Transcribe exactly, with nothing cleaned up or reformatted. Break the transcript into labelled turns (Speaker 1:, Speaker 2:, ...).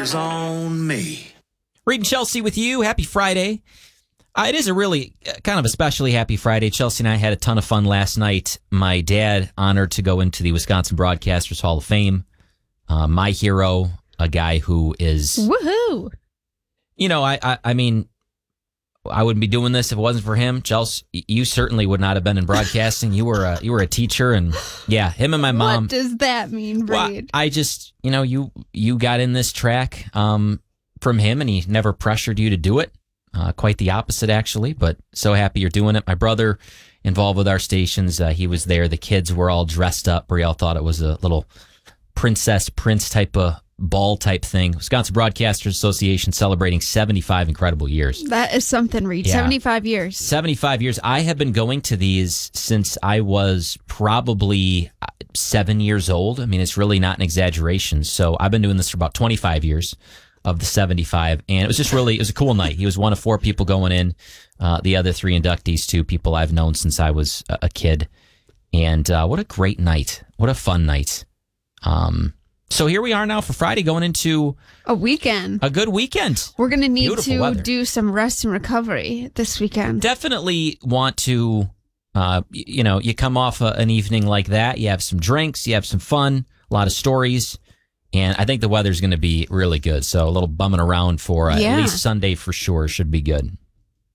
Speaker 1: Pressure's on me.
Speaker 2: Reed and Chelsea with you. Happy Friday. Uh, it is a really uh, kind of especially happy Friday. Chelsea and I had a ton of fun last night. My dad honored to go into the Wisconsin Broadcasters Hall of Fame. Uh, my hero, a guy who is...
Speaker 3: Woohoo!
Speaker 2: You know, I, I, I mean, I wouldn't be doing this if it wasn't for him. Chelsea, you certainly would not have been in broadcasting. You were a, you were a teacher, and yeah, him and my mom...
Speaker 3: What does that mean, Reed?
Speaker 2: Well, I just, you know, you, you got in this track um, from him, and he never pressured you to do it. Uh, quite the opposite, actually, but so happy you're doing it. My brother, involved with our stations, uh, he was there. The kids were all dressed up. We all thought it was a little princess, prince type of ball type thing. Wisconsin Broadcasters Association celebrating seventy-five incredible years.
Speaker 3: That is something, Reed.
Speaker 2: Yeah.
Speaker 3: seventy-five years.
Speaker 2: seventy-five years. I have been going to these since I was probably seven years old. I mean, it's really not an exaggeration. So I've been doing this for about twenty-five years. Of the seventy-five, and it was just really, it was a cool night. He was one of four people going in. Uh, the other three inductees, two people I've known since I was a, a kid. And uh, what a great night. What a fun night. Um, so here we are now for Friday, going into
Speaker 3: a weekend.
Speaker 2: A good weekend.
Speaker 3: We're going to need
Speaker 2: Beautiful
Speaker 3: to
Speaker 2: weather.
Speaker 3: do some rest and recovery this weekend.
Speaker 2: Definitely want to, uh, you know, you come off a, an evening like that, you have some drinks, you have some fun, a lot of stories. And I think the weather's going to be really good. So a little bumming around for uh,
Speaker 3: Yeah.
Speaker 2: at least Sunday for sure should be good.